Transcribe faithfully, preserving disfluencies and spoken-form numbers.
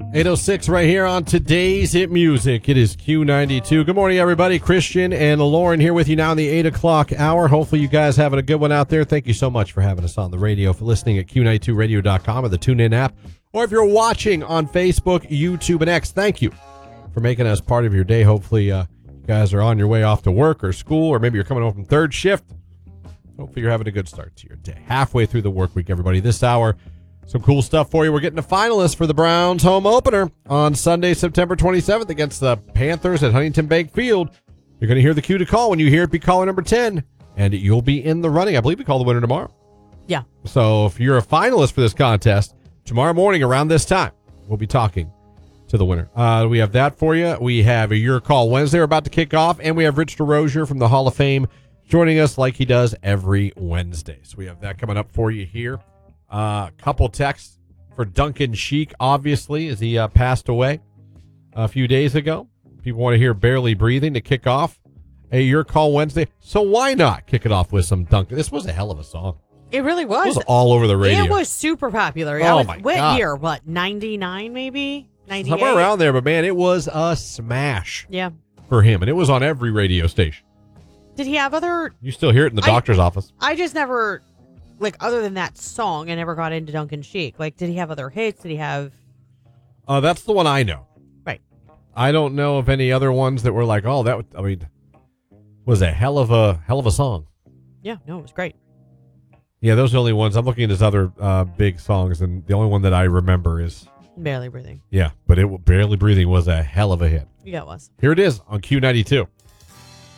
eight oh six right here on today's Hit Music. It is Q ninety-two. Good morning, everybody. Christian and Lauren here with you now in the eight o'clock hour. Hopefully you guys having a good one out there. Thank you so much for having us on the radio, for listening at Q ninety-two radio dot com or the TuneIn app. Or if you're watching on Facebook, YouTube, and X, thank you for making us part of your day. Hopefully uh, you guys are on your way off to work or school, or maybe you're coming home from third shift. Hopefully you're having a good start to your day. Halfway through the work week, everybody. This hour, some cool stuff for you. We're getting a finalist for the Browns home opener on Sunday, September twenty-seventh against the Panthers at Huntington Bank Field. You're going to hear the cue to call. When you hear it, be caller number ten, and you'll be in the running. I believe we call the winner tomorrow. Yeah. So if you're a finalist for this contest, tomorrow morning around this time, we'll be talking to the winner. Uh, we have that for you. We have a Your Call Wednesday. We're about to kick off, and we have Rich DeRozier from the Hall of Fame joining us like he does every Wednesday. So we have that coming up for you here. A uh, couple texts for Duncan Sheik, obviously, as he uh, passed away a few days ago. People want to hear Barely Breathing to kick off a Your Call Wednesday. So why not kick it off with some Duncan? This was a hell of a song. It really was. It was all over the radio. It was super popular. Oh, was, my what God. year? What, ninety-nine maybe? ninety-eight? Somewhere around there, but man, it was a smash Yeah. for him. And it was on every radio station. Did he have other... You still hear it in the I- doctor's office. I just never... Like, other than that song, I never got into Duncan Sheik. Like, did he have other hits? Did he have... Uh, that's the one I know. Right. I don't know of any other ones that were like, oh, that, I mean, was a hell of a, hell of a song. Yeah, no, it was great. Yeah, those are the only ones. I'm looking at his other uh, big songs, and the only one that I remember is, Barely Breathing. yeah, but it Barely Breathing was a hell of a hit. Yeah, it was. Here it is on Q ninety-two.